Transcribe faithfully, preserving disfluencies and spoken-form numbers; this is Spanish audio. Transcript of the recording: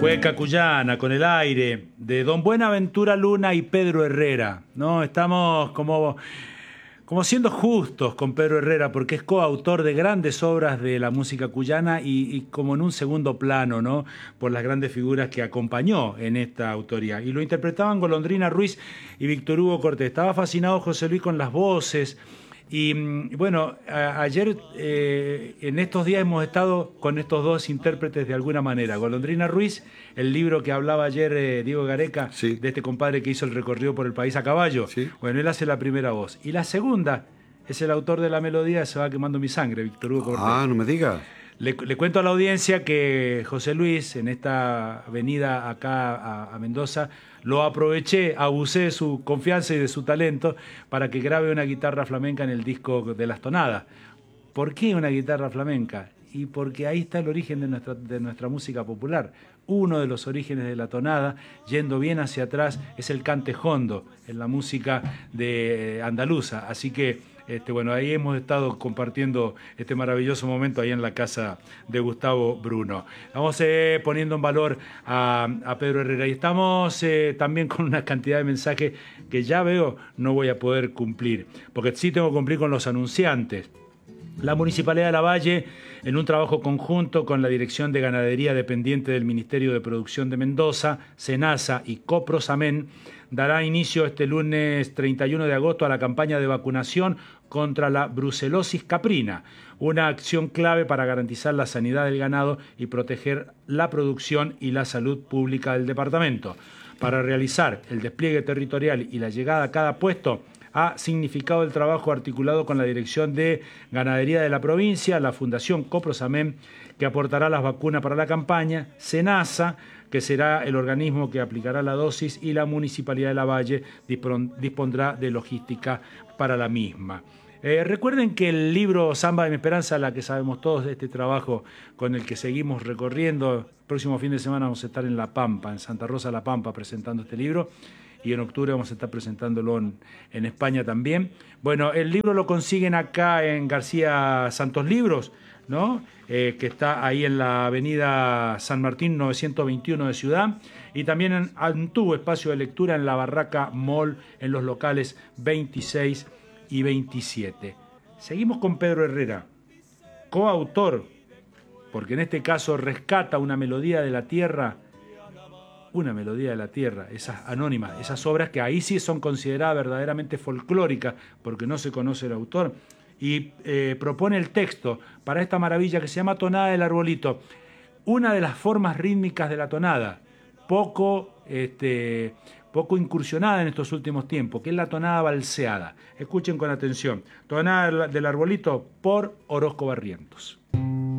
Fue Cacuyana con El aire, de Don Buenaventura Luna y Pedro Herrera, ¿no? Estamos como, como siendo justos con Pedro Herrera, porque es coautor de grandes obras de la música cuyana y, y como en un segundo plano, ¿no? Por las grandes figuras que acompañó en esta autoría. Y lo interpretaban Golondrina Ruiz y Víctor Hugo Cortés. Estaba fascinado José Luis con las voces. Y bueno, a, ayer, eh, en estos días hemos estado con estos dos intérpretes de alguna manera. Golondrina Ruiz, el libro que hablaba ayer eh, Diego Gareca, sí. de este compadre que hizo el recorrido por el país a caballo. Sí. Bueno, él hace la primera voz. Y la segunda es el autor de la melodía Se va quemando mi sangre, Víctor Hugo Cortés. Ah, no me digas. Le, le cuento a la audiencia que José Luis, en esta venida acá a, a Mendoza, lo aproveché, abusé de su confianza y de su talento para que grabe una guitarra flamenca en el disco de Las Tonadas. ¿Por qué una guitarra flamenca? Y porque ahí está el origen de nuestra, de nuestra música popular. Uno de los orígenes de la tonada, yendo bien hacia atrás, es el cante jondo en la música de andaluza. Así que Este, bueno, ahí hemos estado compartiendo este maravilloso momento ahí en la casa de Gustavo Bruno. Vamos eh, poniendo en valor a, a Pedro Herrera y estamos eh, también con una cantidad de mensajes que ya veo no voy a poder cumplir, porque sí tengo que cumplir con los anunciantes. La Municipalidad de Lavalle, en un trabajo conjunto con la Dirección de Ganadería dependiente del Ministerio de Producción de Mendoza, SENASA y COPROSAMEN, dará inicio este lunes treinta y uno de agosto a la campaña de vacunación contra la brucelosis caprina, una acción clave para garantizar la sanidad del ganado y proteger la producción y la salud pública del departamento. Para realizar el despliegue territorial y la llegada a cada puesto, ha significado el trabajo articulado con la Dirección de Ganadería de la provincia, la Fundación COPROSAMEN, que aportará las vacunas para la campaña, SENASA, que será el organismo que aplicará la dosis, y la Municipalidad de Lavalle dispondrá de logística para la misma. Eh, recuerden que el libro Samba de mi Esperanza, la que sabemos todos de este trabajo con el que seguimos recorriendo, el próximo fin de semana vamos a estar en La Pampa, en Santa Rosa La Pampa, presentando este libro, y en octubre vamos a estar presentándolo en, en España también. Bueno, el libro lo consiguen acá en García Santos Libros, ¿no? Eh, que está ahí en la avenida San Martín novecientos veintiuno de Ciudad, y también en Antú, espacio de lectura en la Barraca Mall, en los locales veintiséis y veintisiete. Seguimos con Pedro Herrera, coautor, porque en este caso rescata una melodía de la tierra, una melodía de la tierra, esas anónimas, esas obras que ahí sí son consideradas verdaderamente folclóricas, porque no se conoce el autor, y eh, propone el texto para esta maravilla que se llama Tonada del Arbolito, una de las formas rítmicas de la tonada, poco, este, poco incursionada en estos últimos tiempos, que es la tonada balseada. Escuchen con atención. Tonada del Arbolito por Orozco Barrientos.